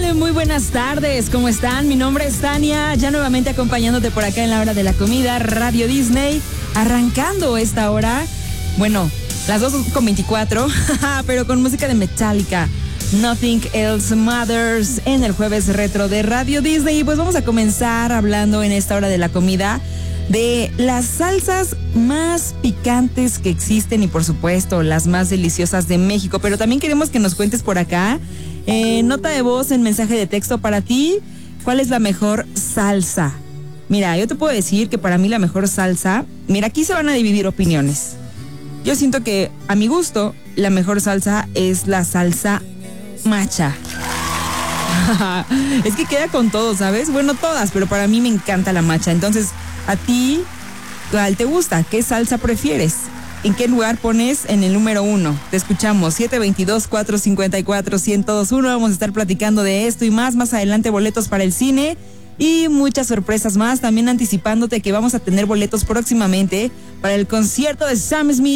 tal? Muy buenas tardes, ¿cómo están? Mi nombre es Tania, ya nuevamente acompañándote por acá en la hora de la comida, Radio Disney, arrancando esta hora, bueno, las 2:24, pero con música de Metallica, Nothing Else Matters, en el jueves retro de Radio Disney. Y pues vamos a comenzar hablando en esta hora de la comida de las salsas más picantes que existen y por supuesto las más deliciosas de México, pero también queremos que nos cuentes por acá, nota de voz, en mensaje de texto, para ti, ¿cuál es la mejor salsa? Mira, yo te puedo decir que para mí la mejor salsa, mira, aquí se van a dividir opiniones. Yo siento que a mi gusto la mejor salsa es la salsa macha. Es que queda con todo, ¿sabes? Bueno, todas, pero para mí me encanta la macha. Entonces, ¿a ti cuál te gusta? ¿Qué salsa prefieres? ¿En qué lugar pones en el número 1? Te escuchamos, 722-454-1021. Vamos a estar platicando de esto y más adelante, boletos para el cine y muchas sorpresas más. También anticipándote que vamos a tener boletos próximamente para el concierto de Sam Smith